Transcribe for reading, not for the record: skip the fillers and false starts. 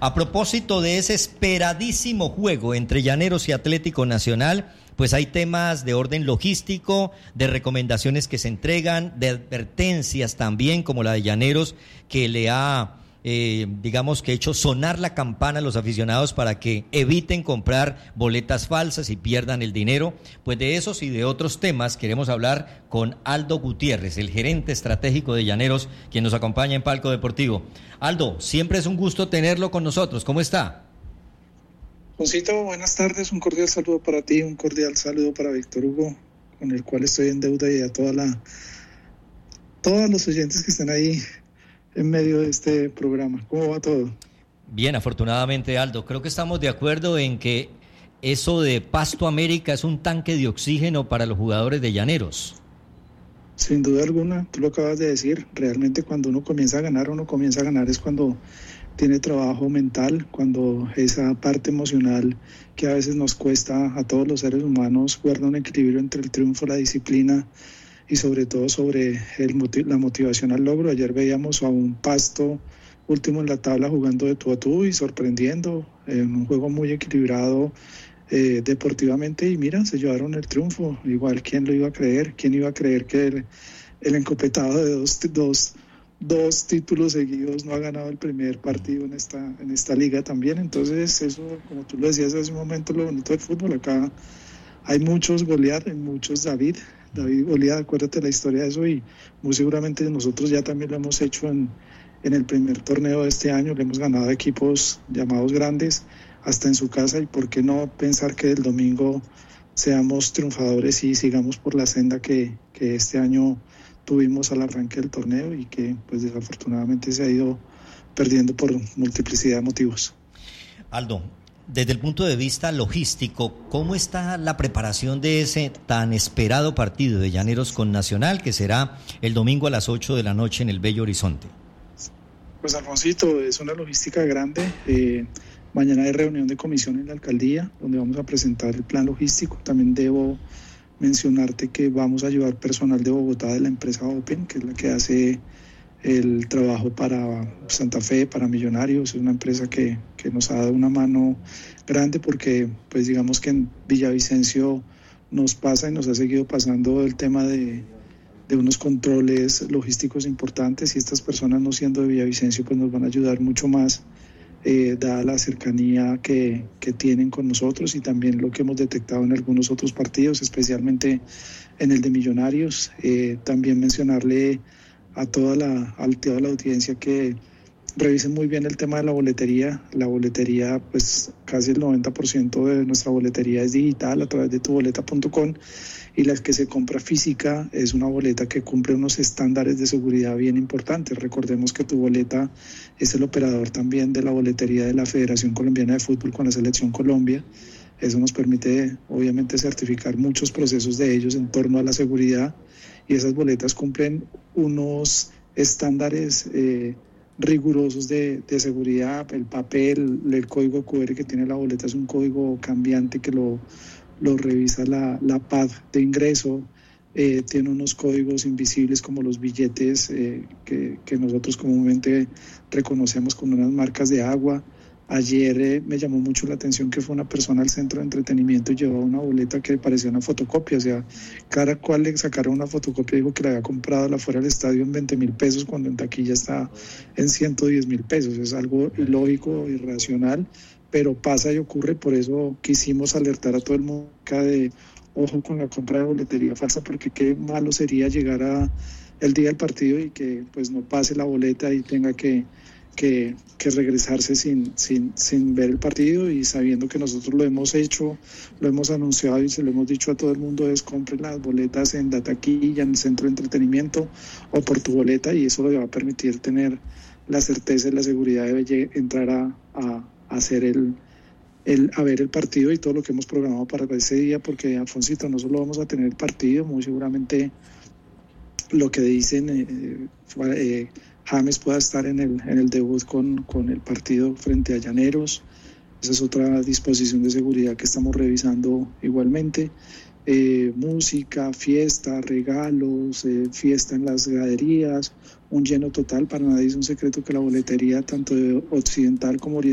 A propósito de ese esperadísimo juego entre Llaneros y Atlético Nacional, pues hay temas de orden logístico, de recomendaciones que se entregan, de advertencias también, como la de Llaneros, que le ha, digamos que hecho sonar la campana a los aficionados para que eviten comprar boletas falsas y pierdan el dinero. Pues de esos y de otros temas queremos hablar con Aldo Gutiérrez, el gerente estratégico de Llaneros, quien nos acompaña en Palco Deportivo. Aldo, siempre es un gusto tenerlo con nosotros. ¿Cómo está? Juancito, buenas tardes, un cordial saludo para ti, un cordial saludo para Víctor Hugo, con el cual estoy en deuda, y a todos los oyentes que están ahí en medio de este programa. ¿Cómo va todo? Bien, afortunadamente, Aldo. Creo que estamos de acuerdo en que eso de Pasto América es un tanque de oxígeno para los jugadores de Llaneros. Sin duda alguna, tú lo acabas de decir, realmente cuando uno comienza a ganar es cuando tiene trabajo mental, cuando esa parte emocional que a veces nos cuesta a todos los seres humanos guarda un equilibrio entre el triunfo, la disciplina y sobre todo sobre la motivación al logro. Ayer veíamos a un Pasto último en la tabla jugando de tú a tú y sorprendiendo en un juego muy equilibrado deportivamente, y mira, se llevaron el triunfo. Igual, ¿quién lo iba a creer? ¿Quién iba a creer que el encopetado de dos títulos seguidos no ha ganado el primer partido en esta liga también? Entonces eso, como tú lo decías hace un momento, lo bonito del fútbol, acá hay muchos Goliat, hay muchos David Goliat, acuérdate la historia de eso, y muy seguramente nosotros ya también lo hemos hecho en el primer torneo de este año, le hemos ganado a equipos llamados grandes hasta en su casa, y por qué no pensar que el domingo seamos triunfadores y sigamos por la senda que este año tuvimos al arranque del torneo y que pues desafortunadamente se ha ido perdiendo por multiplicidad de motivos. Aldo, desde el punto de vista logístico, ¿cómo está la preparación de ese tan esperado partido de Llaneros con Nacional, que será el domingo a las 8 de la noche en el Bello Horizonte? Pues Alfonsito, es una logística grande. Mañana hay reunión de comisión en la alcaldía donde vamos a presentar el plan logístico. También debo mencionarte que vamos a llevar personal de Bogotá de la empresa Open, que es la que hace el trabajo para Santa Fe, para Millonarios. Es una empresa que nos ha dado una mano grande, porque pues digamos que en Villavicencio nos pasa y nos ha seguido pasando el tema de unos controles logísticos importantes, y estas personas, no siendo de Villavicencio, pues nos van a ayudar mucho más, dada la cercanía que tienen con nosotros, y también lo que hemos detectado en algunos otros partidos, especialmente en el de Millonarios. También mencionarle a toda la audiencia que revisen muy bien el tema de la boletería. La boletería, pues casi el 90% de nuestra boletería es digital a través de tuboleta.com, y la que se compra física es una boleta que cumple unos estándares de seguridad bien importantes. Recordemos que Tuboleta es el operador también de la boletería de la Federación Colombiana de Fútbol con la Selección Colombia. Eso nos permite obviamente certificar muchos procesos de ellos en torno a la seguridad, y esas boletas cumplen unos estándares rigurosos de seguridad. El papel, el código QR que tiene la boleta es un código cambiante que lo revisa la PAD de ingreso. Tiene unos códigos invisibles como los billetes que nosotros comúnmente reconocemos con unas marcas de agua. Ayer me llamó mucho la atención que fue una persona al centro de entretenimiento y llevaba una boleta que parecía una fotocopia. O sea, cada cual le sacaron una fotocopia y dijo que la había comprado afuera del estadio en 20,000 pesos, cuando en taquilla está en 110,000 pesos. Es algo ilógico, irracional, pero pasa y ocurre. Por eso quisimos alertar a todo el mundo de ojo con la compra de boletería falsa, porque qué malo sería llegar el día del partido y que pues no pase la boleta y tenga que regresarse sin ver el partido, y sabiendo que nosotros lo hemos hecho, lo hemos anunciado y se lo hemos dicho a todo el mundo: es compren las boletas en la taquilla, en el centro de entretenimiento o por tu boleta, y eso le va a permitir tener la certeza y la seguridad de entrar a hacer a ver el partido y todo lo que hemos programado para ese día. Porque, Alfonsito, no solo vamos a tener el partido, muy seguramente lo que dicen James pueda estar en el debut con el partido frente a Llaneros. Esa es otra disposición de seguridad que estamos revisando igualmente. Música, fiesta, regalos, fiesta en las graderías, un lleno total. Para nadie es un secreto que la boletería, tanto de occidental como oriental,